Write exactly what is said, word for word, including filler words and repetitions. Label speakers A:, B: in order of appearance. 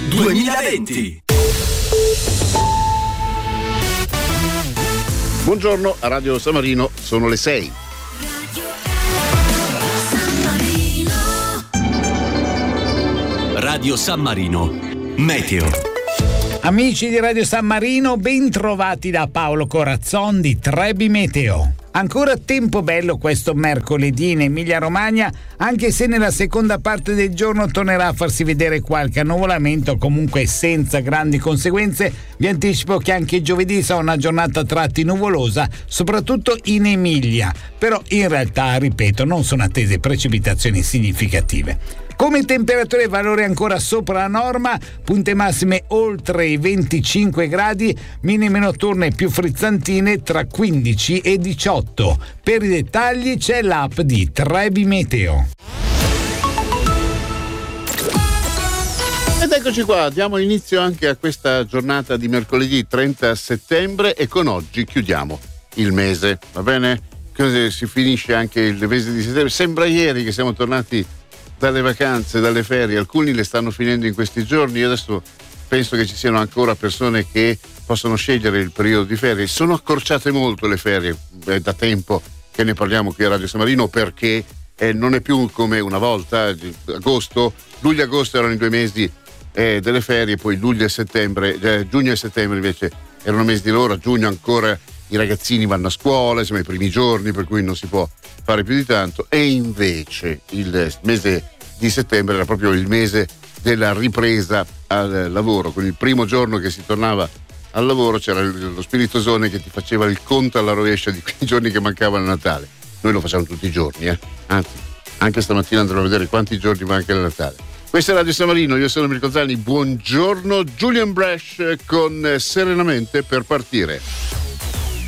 A: duemilaventi.
B: Buongiorno, a Radio San Marino sono le sei.
A: Radio San Marino, meteo.
C: Amici di Radio San Marino, ben trovati da Paolo Corazzon di Trebi Meteo. Ancora tempo bello questo mercoledì in Emilia-Romagna, anche se nella seconda parte del giorno tornerà a farsi vedere qualche annuvolamento, comunque senza grandi conseguenze. Vi anticipo che anche giovedì sarà una giornata a tratti nuvolosa, soprattutto in Emilia, però in realtà, ripeto, non sono attese precipitazioni significative. Come temperature valori ancora sopra la norma, punte massime oltre i venticinque gradi, minime notturne più frizzantine tra quindici e diciotto. Per i dettagli c'è l'app di Trebi Meteo.
B: Ed eccoci qua, diamo inizio anche a questa giornata di mercoledì trenta settembre e con oggi chiudiamo il mese, va bene? Così si finisce anche il mese di settembre. Sembra ieri che siamo tornati dalle vacanze, dalle ferie, alcuni le stanno finendo in questi giorni. Io adesso penso che ci siano ancora persone che possono scegliere il periodo di ferie. Sono accorciate molto le ferie, è da tempo che ne parliamo qui a Radio San Marino, perché eh, non è più come una volta. Agosto, luglio e agosto erano i due mesi eh, delle ferie, poi luglio e settembre, eh, giugno e settembre invece erano mesi di loro. A giugno ancora i ragazzini vanno a scuola, insomma i primi giorni, per cui non si può fare più di tanto, e invece il mese di settembre era proprio il mese della ripresa al lavoro. Con il primo giorno che si tornava al lavoro c'era lo spiritosone che ti faceva il conto alla rovescia di quei giorni che mancavano a Natale. Noi lo facciamo tutti i giorni, eh? Anzi, anche stamattina andrò a vedere quanti giorni manca il Natale. Questa è Radio San Marino, io sono Mirko Zani, buongiorno. Julian Brash con Serenamente per partire.